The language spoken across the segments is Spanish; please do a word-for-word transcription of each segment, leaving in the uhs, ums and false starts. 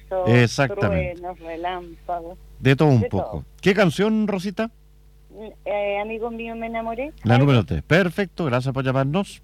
granizo, Exactamente. truenos, relámpagos, De todo un de poco. todo. ¿Qué canción, Rosita? Eh, amigo mío, me enamoré. La Ay, número tres. Perfecto, gracias por llamarnos.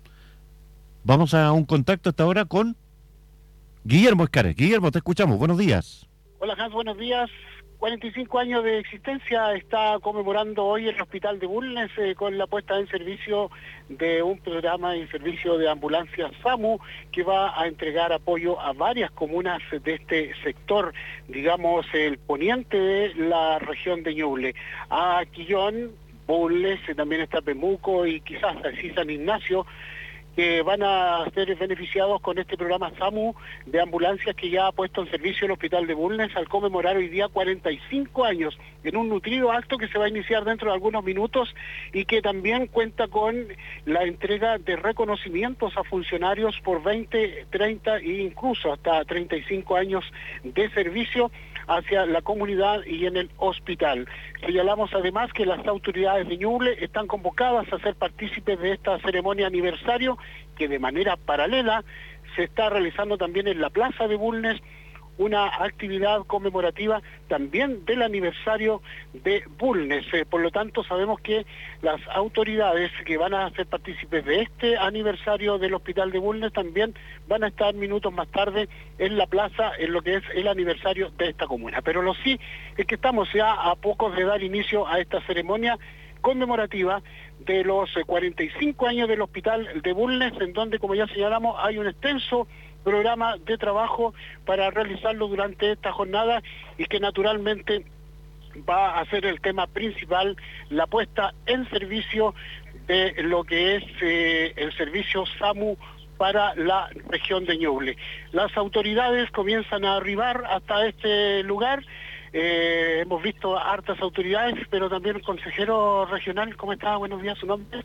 Vamos a un contacto esta hora con Guillermo Escares. Guillermo, te escuchamos. Buenos días. Hola Hans, buenos días. cuarenta y cinco años de existencia está conmemorando hoy el Hospital de Bulnes eh, con la puesta en servicio de un programa y servicio de ambulancia SAMU que va a entregar apoyo a varias comunas de este sector, digamos el poniente de la región de Ñuble. A Quillón, Bulnes, eh, también está Pemuco y quizás así San Ignacio, que van a ser beneficiados con este programa SAMU de ambulancias que ya ha puesto en servicio el Hospital de Bulnes al conmemorar hoy día cuarenta y cinco años en un nutrido acto que se va a iniciar dentro de algunos minutos y que también cuenta con la entrega de reconocimientos a funcionarios por veinte, treinta e incluso hasta treinta y cinco años de servicio hacia la comunidad y en el hospital. Señalamos además que las autoridades de Ñuble están convocadas a ser partícipes de esta ceremonia aniversario que de manera paralela se está realizando también en la Plaza de Bulnes una actividad conmemorativa también del aniversario de Bulnes. Eh, por lo tanto, sabemos que las autoridades que van a ser partícipes de este aniversario del Hospital de Bulnes también van a estar minutos más tarde en la plaza en lo que es el aniversario de esta comuna. Pero lo sí es que estamos ya a pocos de dar inicio a esta ceremonia conmemorativa de los cuarenta y cinco años del Hospital de Bulnes, en donde, como ya señalamos, hay un extenso programa de trabajo para realizarlo durante esta jornada y que naturalmente va a ser el tema principal, la puesta en servicio de lo que es eh, el servicio SAMU para la región de Ñuble. Las autoridades comienzan a arribar hasta este lugar. Eh, hemos visto hartas autoridades, pero también el consejero regional. ¿Cómo está? Buenos días, ¿su nombre?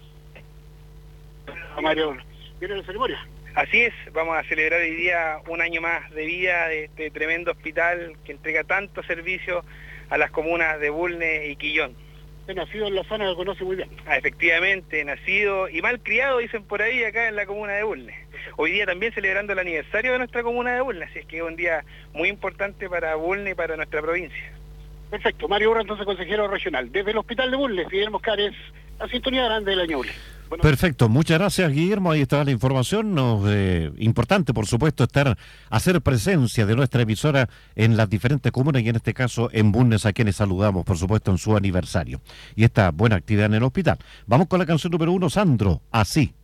Mario, ¿viene la ceremonia? Así es, vamos a celebrar hoy día un año más de vida de este tremendo hospital que entrega tantos servicios a las comunas de Bulnes y Quillón. He nacido en la zona que conoce muy bien. Ah, efectivamente, nacido y mal criado, dicen por ahí, acá en la comuna de Bulnes. Hoy día también celebrando el aniversario de nuestra comuna de Bulnes, así es que es un día muy importante para Bulnes y para nuestra provincia. Perfecto, Mario Urra, entonces consejero regional. Desde el Hospital de Bulnes, Guillermo Escares, la sintonía grande de la Ñuble. Bueno. Perfecto, muchas gracias, Guillermo, ahí está la información. Nos, eh, importante, por supuesto, estar, hacer presencia de nuestra emisora en las diferentes comunas y en este caso en Bulnes, a quienes saludamos, por supuesto, en su aniversario. Y esta buena actividad en el hospital. Vamos con la canción número uno, Sandro, Así.